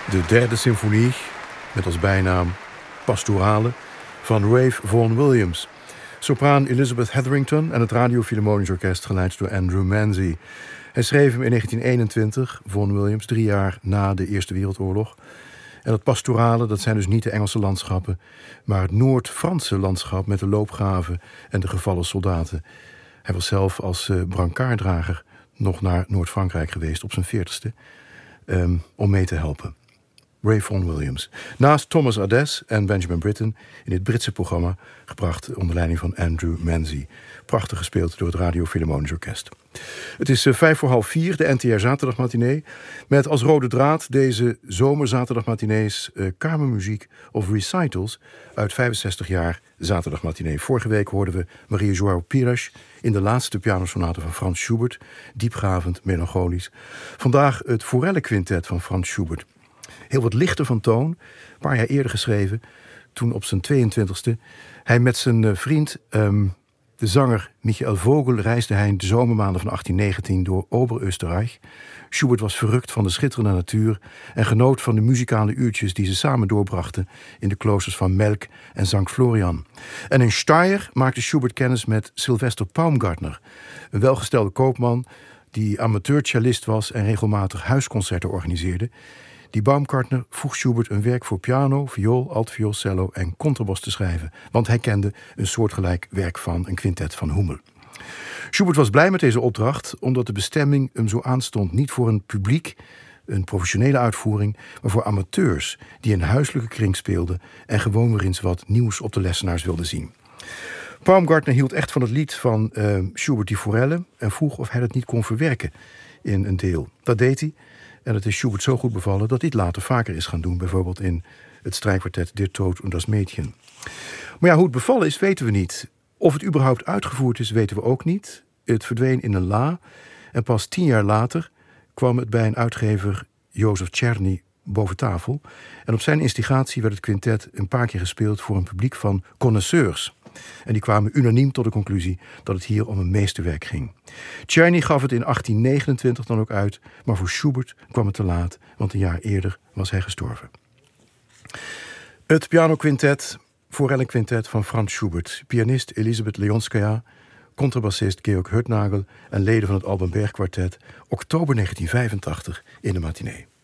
De derde symfonie, met als bijnaam Pastorale, van Ralph Vaughan Williams. Sopraan Elizabeth Hetherington en het Radio Philharmonisch Orkest, geleid door Andrew Manzi. Hij schreef hem in 1921, Vaughan Williams, 3 jaar na de Eerste Wereldoorlog. En dat pastorale, dat zijn dus niet de Engelse landschappen, maar het Noord-Franse landschap met de loopgraven en de gevallen soldaten. Hij was zelf als brancarddrager nog naar Noord-Frankrijk geweest op zijn 40ste om mee te helpen. Ralph Vaughan Williams. Naast Thomas Adès en Benjamin Britten in dit Britse programma, gebracht onder leiding van Andrew Manzi. Prachtig gespeeld door het Radio Philharmonisch Orkest. Het is 3:55, de NTR Zaterdagmatinee, met als rode draad deze zomerzaterdagmatinees kamermuziek of recitals uit 65 jaar Zaterdagmatinee. Vorige week hoorden we Maria João Pires in de laatste pianosonate van Franz Schubert, diepgravend, melancholisch. Vandaag het Forelle-quintet van Franz Schubert. Heel wat lichter van toon, een paar jaar eerder geschreven, toen op zijn 22e. Hij met zijn vriend, de zanger Michael Vogel, reisde hij in de zomermaanden van 1819 door Ober-Österreich. Schubert was verrukt van de schitterende natuur en genoot van de muzikale uurtjes die ze samen doorbrachten in de kloosters van Melk en St. Florian. En in Steyr maakte Schubert kennis met Sylvester Paumgartner, een welgestelde koopman die amateur-cellist was en regelmatig huisconcerten organiseerde. Die Baumgartner vroeg Schubert een werk voor piano, viool, altviool, cello en contrabas te schrijven, want hij kende een soortgelijk werk van een quintet van Hummel. Schubert was blij met deze opdracht, omdat de bestemming hem zo aanstond niet voor een publiek, een professionele uitvoering, maar voor amateurs die in huiselijke kring speelden en gewoon weer eens wat nieuws op de lessenaars wilden zien. Baumgartner hield echt van het lied van Schubert die Forelle en vroeg of hij dat niet kon verwerken in een deel. Dat deed hij. En het is Schubert zo goed bevallen dat hij het later vaker is gaan doen. Bijvoorbeeld in het strijkkwartet Der Tod und das Mädchen. Maar ja, hoe het bevallen is, weten we niet. Of het überhaupt uitgevoerd is, weten we ook niet. Het verdween in een la. En pas 10 jaar later kwam het bij een uitgever, Jozef Czerny, boven tafel. En op zijn instigatie werd het quintet een paar keer gespeeld voor een publiek van connoisseurs. En die kwamen unaniem tot de conclusie dat het hier om een meesterwerk ging. Czerny gaf het in 1829 dan ook uit, maar voor Schubert kwam het te laat, want een jaar eerder was hij gestorven. Het pianoquintet, Forelle-quintet van Franz Schubert, pianist Elisabeth Leonskaya, contrabassist Georg Hurtnagel en leden van het Alban Berg Quartet, oktober 1985 in de matinee.